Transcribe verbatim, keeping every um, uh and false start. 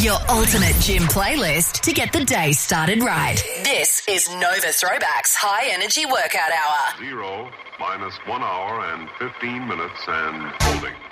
Your ultimate gym playlist to get the day started right. This is Nova Throwback's High Energy Workout Hour. Zero minus one hour and fifteen minutes and holding.